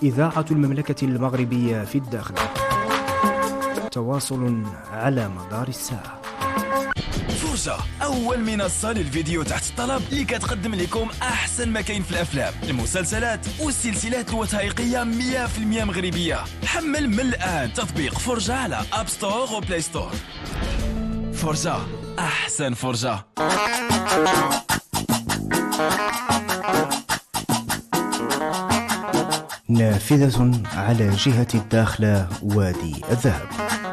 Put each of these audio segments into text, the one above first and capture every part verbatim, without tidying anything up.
إذاعة المملكة المغربية في الداخل. تواصل على مدار الساعة. فرجة، أول منصة للفيديو تحت الطلب اللي كتقدم لكم أحسن ما كاين في الأفلام، المسلسلات والسلسلات الوثائقية مية بالمية مغربية. حمل من الآن تطبيق فرجة على أب ستور وبلاي ستور. فرجة، أحسن فرجة. نافذة على جهة الداخلة وادي الذهب.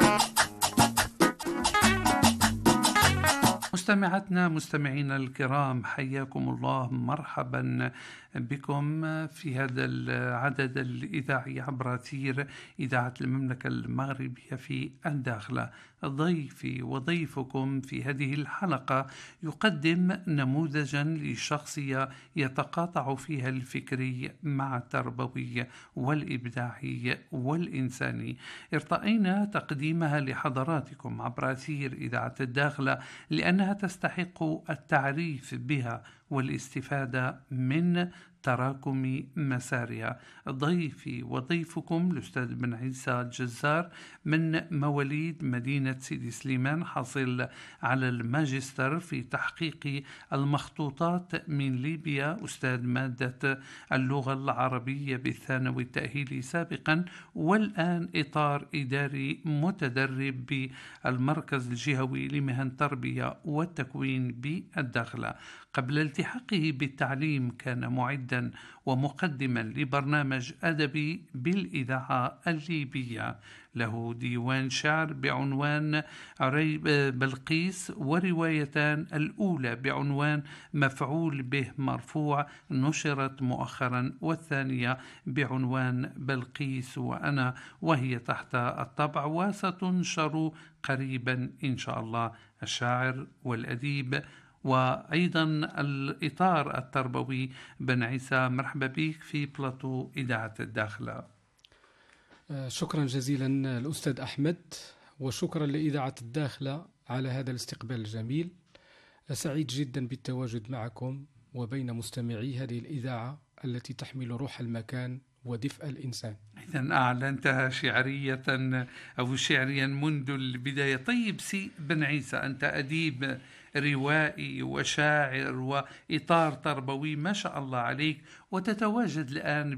مستمعاتنا مستمعينا الكرام، حياكم الله، مرحبا بكم في هذا العدد الإذاعي عبر أثير إذاعة المملكة المغربية في الداخلة. ضيفي وضيفكم في هذه الحلقة يقدم نموذجا لشخصية يتقاطع فيها الفكري مع التربوي والإبداعي والإنساني. ارتأينا تقديمها لحضراتكم عبر أثير إذاعة الداخلة لأنها تستحق التعريف بها والاستفادة من تراكم مسارها. ضيفي وضيفكم الأستاذ بن عيسى الجزار، من مواليد مدينة سيدي سليمان، حاصل على الماجستير في تحقيق المخطوطات من ليبيا، أستاذ مادة اللغة العربية بالثانوي التأهيلي سابقا، والآن إطار إداري متدرب بالمركز الجهوي لمهن التربية والتكوين بالداخلة. قبل التحاقه بالتعليم كان معدا ومقدما لبرنامج أدبي بالإذاعة الليبية. له ديوان شعر بعنوان عريب بلقيس، وروايتان، الأولى بعنوان مفعول به مرفوع نشرت مؤخرا، والثانية بعنوان بلقيس وأنا، وهي تحت الطبع وستنشر قريبا إن شاء الله. الشاعر والأديب وأيضا الإطار التربوي بن عيسى، مرحبا بك في بلاطو إذاعة الداخلة. شكرا جزيلا الأستاذ أحمد، وشكرا لإذاعة الداخلة على هذا الاستقبال الجميل. سعيد جدا بالتواجد معكم وبين مستمعي هذه الإذاعة التي تحمل روح المكان ودفء الإنسان. إذن أعلنتها شعرية أو شعريا منذ البداية. طيب سي بن عيسى، أنت أديب روائي وشاعر وإطار تربوي ما شاء الله عليك، وتتواجد الآن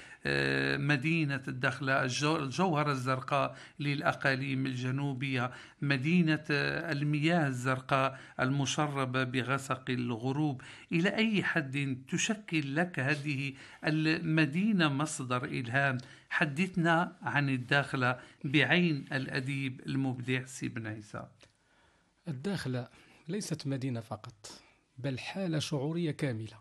بمدينة الداخلة، الجوهرة الزرقاء للأقاليم الجنوبية، مدينة المياه الزرقاء المشربة بغسق الغروب. إلى أي حد تشكل لك هذه المدينة مصدر إلهام؟ حدثنا عن الداخلة بعين الأديب المبدع سي بن عيسى. الداخلة ليست مدينة فقط، بل حالة شعورية كاملة.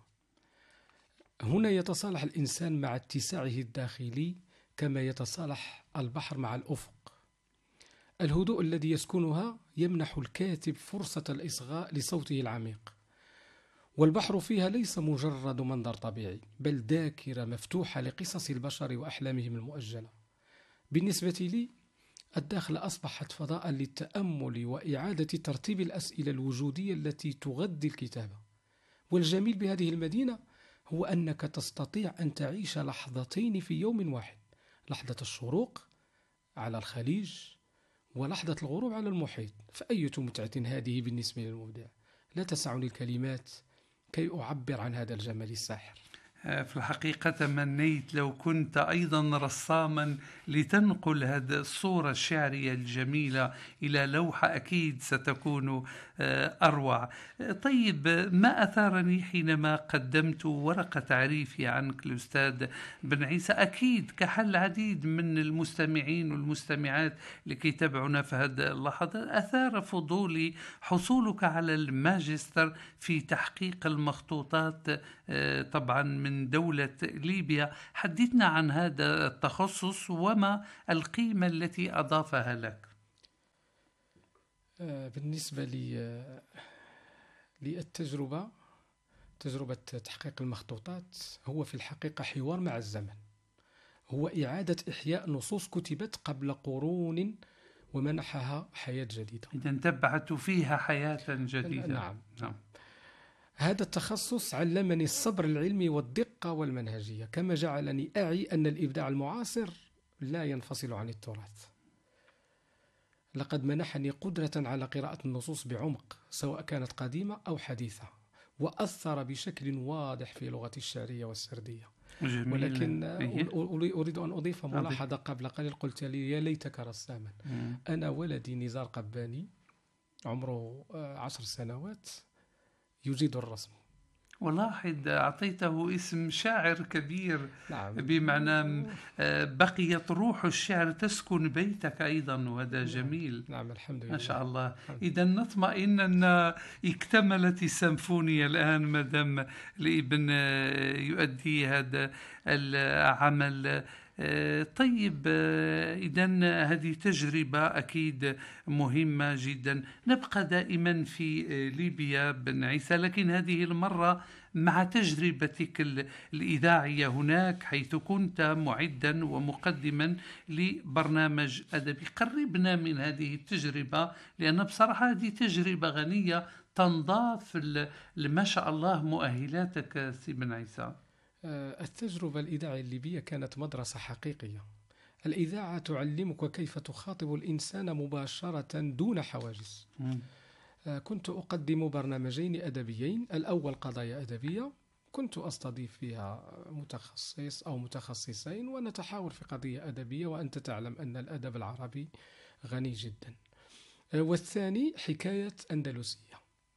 هنا يتصالح الإنسان مع اتساعه الداخلي كما يتصالح البحر مع الأفق. الهدوء الذي يسكنها يمنح الكاتب فرصة الإصغاء لصوته العميق، والبحر فيها ليس مجرد منظر طبيعي، بل ذاكرة مفتوحة لقصص البشر وأحلامهم المؤجلة. بالنسبة لي، الداخلة أصبحت فضاء للتأمل وإعادة ترتيب الأسئلة الوجودية التي تغذي الكتابة. والجميل بهذه المدينة هو أنك تستطيع أن تعيش لحظتين في يوم واحد، لحظة الشروق على الخليج ولحظة الغروب على المحيط. فأية متعة هذه بالنسبة للمبدع! لا تسعني الكلمات كي أعبر عن هذا الجمال الساحر. في الحقيقة تمنيت لو كنت أيضا رساما لتنقل هذه الصورة الشعرية الجميلة إلى لوحة، أكيد ستكون أروع. طيب، ما أثارني حينما قدمت ورقة تعريفي عنك الأستاذ بن عيسى، أكيد كحل العديد من المستمعين والمستمعات لكي يتابعونا في هذه اللحظة، أثار فضولي حصولك على الماجستير في تحقيق المخطوطات طبعا من من دولة ليبيا. حدثنا عن هذا التخصص وما القيمة التي أضافها لك. بالنسبة لي للتجربة تجربة تحقيق المخطوطات هو في الحقيقة حوار مع الزمن، هو إعادة إحياء نصوص كتبت قبل قرون ومنحها حياة جديدة. إذن تبعت فيها حياة جديدة. نعم. نعم. هذا التخصص علمني الصبر العلمي والدقة والمنهجية، كما جعلني أعي أن الإبداع المعاصر لا ينفصل عن التراث. لقد منحني قدرة على قراءة النصوص بعمق، سواء كانت قديمة أو حديثة، وأثر بشكل واضح في لغتي الشعرية والسردية. جميل. ولكن إيه؟ أريد أن أضيف ملاحظة. قبل قليل قلت لي يا ليتك رساما. مم. أنا ولدي نزار قباني عمره عشر سنوات يجيد الرسم. ولاحظ أعطيته اسم شاعر كبير. نعم. بمعنى آه، بقيت روح الشعر تسكن بيتك أيضا، وهذا جميل. نعم الحمد لله. ما شاء الله. إذا نطمئن أن اكتملت السيمفونية الآن مدام الابن آه، يؤدي هذا العمل. آه، طيب، آه، إذن هذه تجربة أكيد مهمة جدا. نبقى دائما في آه، ليبيا بن عيسى، لكن هذه المرة مع تجربتك ال- الإذاعية هناك، حيث كنت معدا ومقدما لبرنامج أدبي. قربنا من هذه التجربة، لأن بصراحة هذه تجربة غنية تنضاف ل- لما شاء الله مؤهلاتك سي بن عيسى. التجربة الإذاعية الليبية كانت مدرسة حقيقية. الإذاعة تعلمك كيف تخاطب الإنسان مباشرة دون حواجز. مم. كنت أقدم برنامجين أدبيين، الأول قضايا أدبية، كنت أستضيف فيها متخصص أو متخصصين ونتحاور في قضية أدبية، وأنت تعلم أن الأدب العربي غني جدا. والثاني حكاية أندلسية،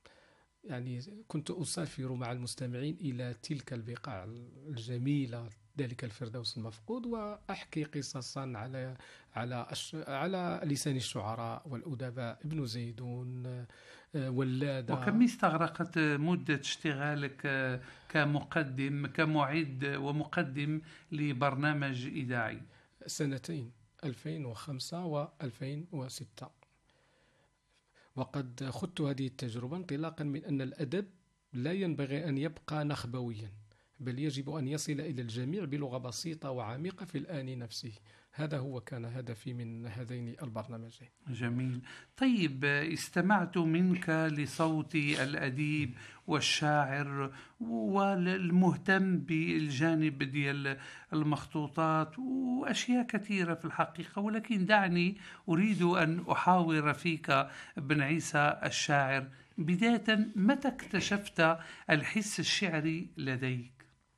يعني كنت أسافر مع المستمعين إلى تلك البقاع الجميلة، ذلك الفردوس المفقود، وأحكي قصصا على على على لسان الشعراء والأدباء، ابن زيدون، ولادة. وكم استغرقت مدة اشتغالك كمقدم كمعد ومقدم لبرنامج إذاعي؟ سنتين، ألفين وخمسة وألفين وستة. وقد خضت هذه التجربة انطلاقا من أن الأدب لا ينبغي أن يبقى نخبويا، بل يجب أن يصل إلى الجميع بلغة بسيطة وعميقة في الآن نفسه. هذا هو كان هدفي من هذين البرنامجين. جميل. طيب، استمعت منك لصوت الأديب والشاعر والمهتم بالجانب ديال المخطوطات وأشياء كثيرة في الحقيقة، ولكن دعني أريد أن أحاور فيك بن عيسى الشاعر. بداية، متى اكتشفت الحس الشعري لديك؟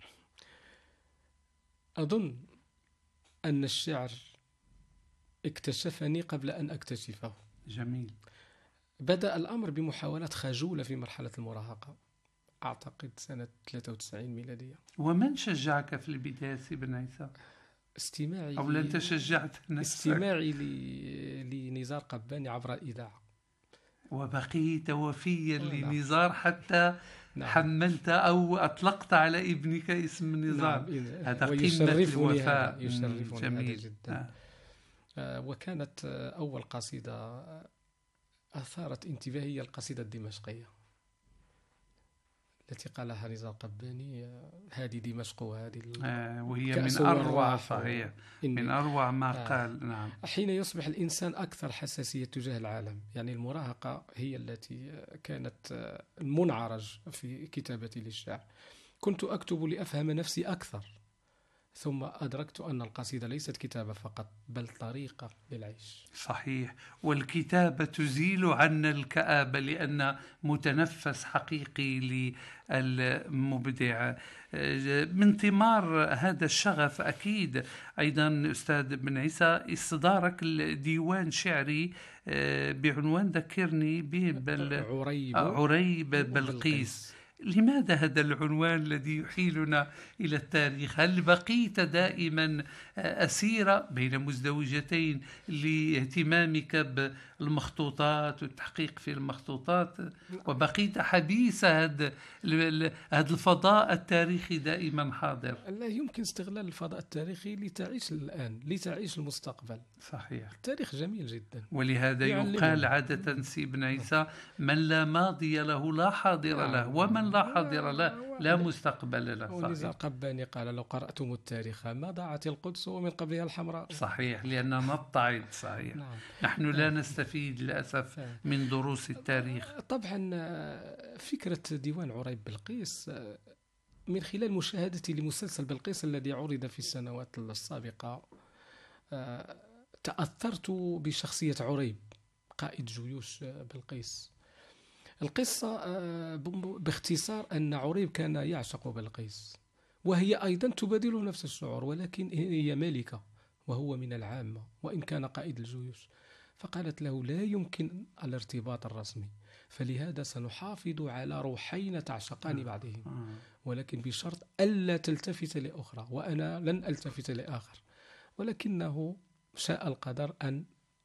أظن أن الشعر اكتشفني قبل أن أكتشفه. جميل. بدأ الأمر بمحاولات خجولة في مرحلة المراهقة، أعتقد سنة ثلاثة وتسعين ميلادية. ومن شجعك في البداية سي بن عيسى؟ استماعي أو أنت شجعت نفسك؟ استماعي لنزار قباني عبر الإذاعة. وبقيت وفيا نعم. لنزار حتى نعم. حملت أو أطلقت على ابنك اسم نزار. نعم. هذا قمة الوفاء. هذا يشرفني جميل. هذا جدا. آه. آه وكانت أول قصيدة أثارت انتباهي القصيدة الدمشقية التي قالها نزار قباني، هذه دمشق وهذه آه وهي من أروع صحيح من أروع ما آه قال. نعم. حين يصبح الإنسان أكثر حساسية تجاه العالم، يعني المراهقة هي التي كانت المنعرج في كتابتي للشعر. كنت أكتب لأفهم نفسي أكثر، ثم أدركت أن القصيدة ليست كتابة فقط، بل طريقة للعيش. صحيح. والكتابة تزيل عنا الكآبة، لأن متنفس حقيقي للمبدع. من ثمار هذا الشغف أكيد أيضا أستاذ بن عيسى إصدارك الديوان شعري بعنوان ذكرني به بل عريب, عريب بلقيس. لماذا هذا العنوان الذي يحيلنا إلى التاريخ؟ هل بقيت دائما أسيرة بين مزدوجتين لاهتمامك بالمخطوطات والتحقيق في المخطوطات، وبقيت حبيسة هذا هذا الفضاء التاريخي دائما حاضر؟ لا يمكن استغلال الفضاء التاريخي لتعيش الآن، لتعيش المستقبل. صحيح. التاريخ جميل جدا، ولهذا يقال عادة سي بن عيسى: من لا ماضي له لا حاضر له، ومن الآن لا حاضر له، لا مستقبل له. ونزار قباني قال: لو قرأتم التاريخ ما ضاعت القدس ومن قبلها الحمراء. صحيح، لأننا نبتعد. صحيح. نعم. نحن لا نستفيد للأسف من دروس التاريخ. طبعا فكرة ديوان عريب بلقيس من خلال مشاهدتي لمسلسل بلقيس الذي عرض في السنوات السابقة تأثرت بشخصية عريب قائد جيوش بلقيس. القصة باختصار أن عريب كان يعشق بلقيس، وهي أيضا تبادله نفس الشعور، ولكن هي ملكة وهو من العامة وإن كان قائد الجيوش. فقالت له: لا يمكن الارتباط الرسمي، فلهذا سنحافظ على روحين تعشقان بعضهم، ولكن بشرط ألا تلتفت لأخرى وأنا لن ألتفت لآخر. ولكنه شاء القدر أن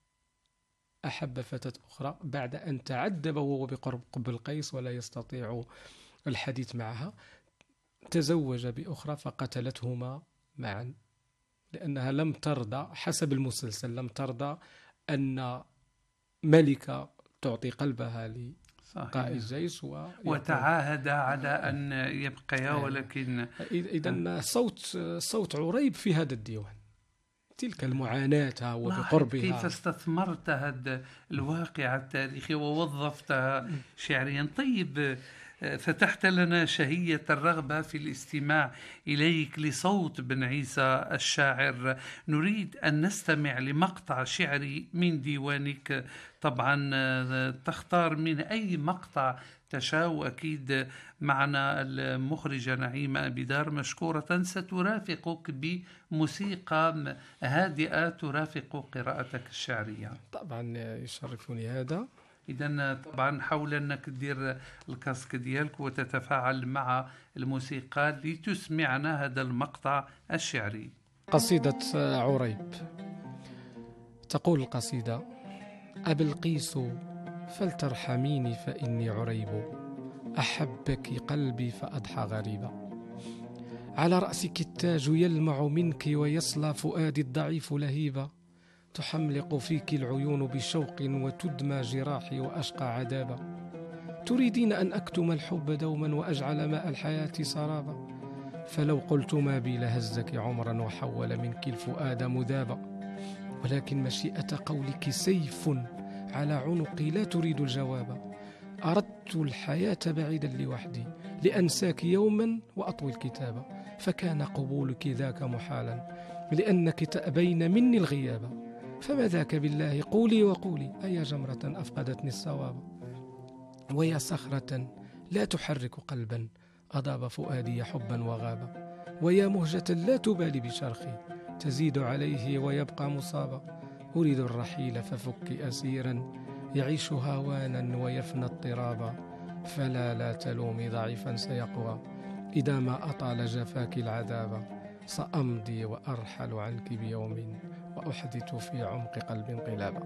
أحب فتاة أخرى بعد أن تعذب وهو بقرب بلقيس ولا يستطيع الحديث معها. تزوج بأخرى فقتلتهما معا، لأنها لم ترضى حسب المسلسل، لم ترضى أن ملكة تعطي قلبها لقائد الجيش وتعاهد على أن يبقيا. ولكن إذن صوت صوت عريب في هذا الديوان، تلك المعاناة وبقربها، كيف استثمرت هذا الواقع التاريخي ووظفتها شعريا. طيب، فتحت لنا شهية الرغبة في الاستماع إليك لصوت بن عيسى الشاعر. نريد أن نستمع لمقطع شعري من ديوانك. طبعا تختار من أي مقطع تشاء، وأكيد معنا المخرجة نعيمة أبيدار مشكورة سترافقك بموسيقى هادئة ترافق قراءتك الشعرية. طبعا يشرفني هذا. إذن طبعا حاول أنك تدير الكاسك ديالك وتتفاعل مع الموسيقى لتسمعنا هذا المقطع الشعري. قصيدة عريب. تقول القصيدة: أبلقيس فلترحميني فإني عريب، أحبك قلبي فأضحى غريبا، على رأسك التاج يلمع منك ويصلى فؤادي الضعيف لهيبا، تحملق فيك العيون بشوق وتدمى جراحي وأشقى عذابا، تريدين أن أكتم الحب دوما وأجعل ماء الحياة سرابا، فلو قلت ما بي لهزك عمرا وحول منك الفؤاد مذابا، ولكن مشيئة قولك سيف على عنقي لا تريد الجواب، أردت الحياة بعيدا لوحدي لأنساك يوما وأطوي الكتابة، فكان قبولك ذاك محالا لأنك تأبين مني الغيابة، فما ذاك بالله قولي وقولي أيا جمرة أفقدتني الصواب، ويا صخرة لا تحرك قلبا أضاب فؤادي حبا وغابا، ويا مهجة لا تبالي بشرخي تزيد عليه ويبقى مصابا، أريد الرحيل ففك أسيرا يعيش هوانا ويفنى اضطرابا، فلا لا تلومي ضعيفا سيقوى إذا ما أطال جفاك العذاب، سأمضي وأرحل عنك بيوم وأحدث في عمق قلب انقلابا.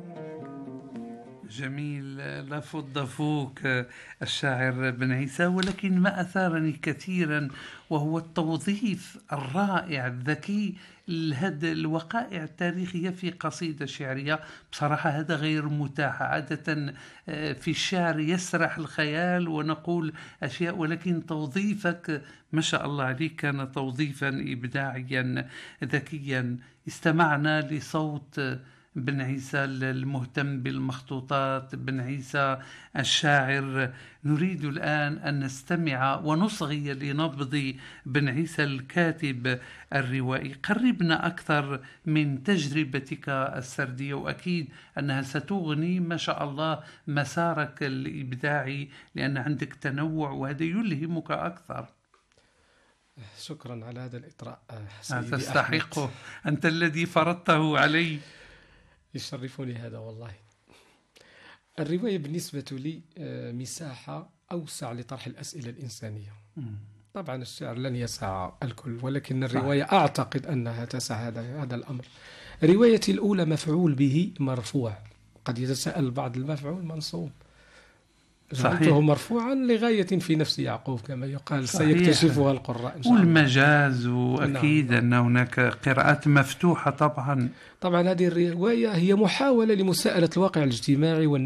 جميل، لا فض فوك الشاعر بن عيسى. ولكن ما أثارني كثيرا وهو التوظيف الرائع الذكي لهذه الوقائع التاريخية في قصيدة شعرية. بصراحة هذا غير متاح عادة في الشعر، يسرح الخيال ونقول أشياء، ولكن توظيفك ما شاء الله عليك كان توظيفا إبداعيا ذكيا. استمعنا لصوت بن عيسى المهتم بالمخطوطات، بن عيسى الشاعر. نريد الآن أن نستمع ونصغي لنبض بن عيسى الكاتب الروائي. قربنا أكثر من تجربتك السردية، وأكيد أنها ستغني ما شاء الله مسارك الإبداعي لأن عندك تنوع وهذا يلهمك أكثر. شكرا على هذا الإطراء سيدي. تستحقه، أنت الذي فرضته علي. يشرفني هذا والله. الرواية بالنسبة لي مساحة أوسع لطرح الأسئلة الإنسانية. طبعا الشعر لن يسع الكل، ولكن الرواية أعتقد أنها تسع هذا هذا الأمر. روايتي الأولى مفعول به مرفوع، قد يتساءل بعض المفعول منصوب، جعلته مرفوعا لغاية في نفس يعقوب كما يقال، سيكتشفها القراء إن شاء الله. والمجاز، وأكيد نعم. أن هناك قراءات مفتوحة طبعا. طبعا هذه الرواية هي محاولة لمساءلة الواقع الاجتماعي